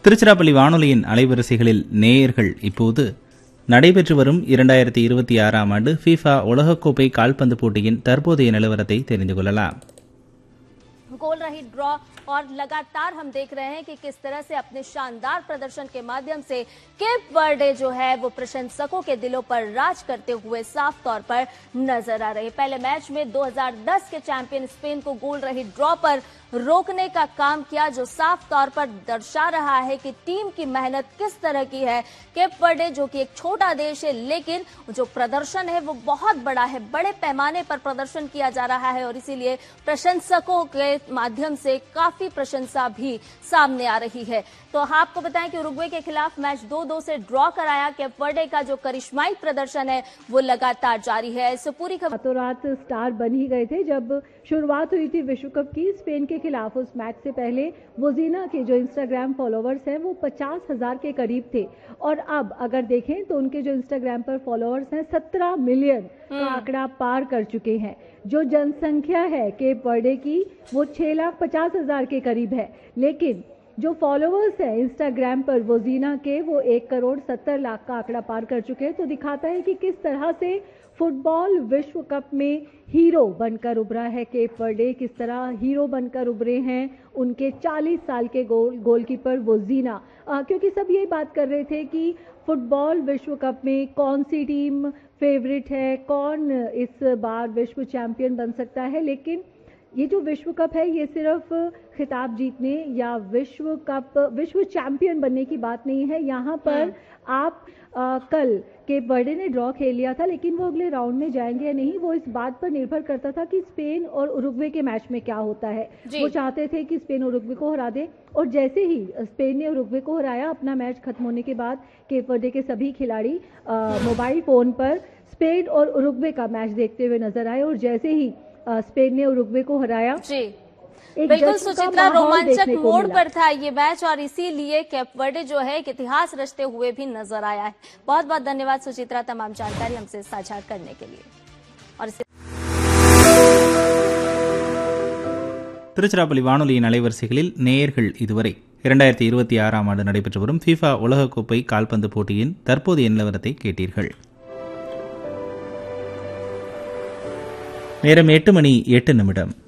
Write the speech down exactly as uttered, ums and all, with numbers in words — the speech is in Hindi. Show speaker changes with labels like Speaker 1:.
Speaker 1: திருச்சிராப்பள்ளி வானொலியின் அலைவரிசைகளில் நேயர்கள் இப்போது நடைபெற்று வரும் இரண்டாயிரத்தி இருபத்தி ஆறாம் ஆண்டு ஃபீஃபா உலகக்கோப்பை கால்பந்து போட்டியின் தற்போதைய நிலவரத்தை தெரிந்து கொள்ளலாம்.
Speaker 2: गोल रही ड्रॉ और लगातार हम देख रहे हैं कि किस तरह से अपने शानदार प्रदर्शन के माध्यम से केप वर्डे जो है वो प्रशंसकों के दिलों पर राज करते हुए साफ तौर पर नजर आ रहे. पहले मैच में दो हज़ार दस के चैंपियन स्पेन को गोल रही ड्रॉ पर रोकने का काम किया, जो साफ तौर पर दर्शा रहा है कि टीम की मेहनत किस तरह की है. केप वर्डे जो कि एक छोटा देश है, लेकिन जो प्रदर्शन है वो बहुत बड़ा है, बड़े पैमाने पर प्रदर्शन किया जा रहा है और इसीलिए प्रशंसकों के माध्यम से काफी प्रशंसा भी सामने आ रही है. तो आपको बताएं कि उरुग्वे के खिलाफ मैच दो दो से ड्रॉ कराया. केप वर्डे का जो करिश्माई प्रदर्शन है वो लगातार जारी है. इस पूरी खबर
Speaker 3: रातों रात स्टार बन ही गए थे जब शुरुआत हुई थी विश्व कप की स्पेन के खिलाफ. उस मैच से पहले वोजीना के जो इंस्टाग्राम फॉलोवर्स हैं वो पचास हजार के करीब थे और अब अगर देखें तो उनके जो इंस्टाग्राम पर फॉलोवर्स हैं सत्रह मिलियन का आंकड़ा पार कर चुके हैं. जो जनसंख्या है केप वर्डे की वो छह लाख पचास हजार के करीब है, लेकिन जो फॉलोवर्स हैं इंस्टाग्राम पर वोजीना के वो एक करोड़ सत्तर लाख का आंकड़ा पार कर चुके हैं. तो दिखाता है कि किस तरह से फुटबॉल विश्व कप में हीरो बनकर उभरा है केप वर्डे, किस तरह हीरो बनकर उभरे हैं उनके चालीस साल के गोल गोलकीपर वोजीना. क्योंकि सब यही बात कर रहे थे कि फुटबॉल विश्व कप में कौन सी टीम फेवरेट है, कौन इस बार विश्व चैंपियन बन सकता है. लेकिन ये जो विश्व कप है ये सिर्फ खिताब जीतने या विश्व कप विश्व चैंपियन बनने की बात नहीं है. यहाँ पर आप आ, कल केप वर्डे ने ड्रॉ खेल लिया था, लेकिन वो अगले राउंड में जाएंगे या नहीं वो इस बात पर निर्भर करता था कि स्पेन और उरुग्वे के मैच में क्या होता है. वो चाहते थे कि स्पेन उरुग्वे को हरा दे और जैसे ही स्पेन ने उरुग्वे को हराया अपना मैच खत्म होने के बाद केप वर्डे के सभी खिलाड़ी मोबाइल फोन पर स्पेन और उरुग्वे का मैच देखते हुए नजर आए और जैसे ही स्पेन ने उरुग्वे को हराया
Speaker 2: जी बिल्कुल सुचित्रा, रोमांचक मोड़ पर था ये मैच और इसीलिए केप वर्डे जो है एक इतिहास रचते हुए भी नजर आया है. बहुत बहुत धन्यवाद सुचित्रा तमाम जानकारी हमसे साझा करने के लिए. और
Speaker 1: திருச்சிராப்பள்ளி வானொலியின் அலைவரிசைகளில் நேயர்கள் இதுவரை இரண்டாயிரத்தி இருபத்தி ஆறாம் ஆண்டு நடைபெற்று வரும் ஃபீஃபா உலகக்கோப்பை கால்பந்து போட்டியின் தற்போதைய நிலவரத்தை கேட்டீர்கள். நேரம் எட்டு மணி எட்டு நிமிடம்.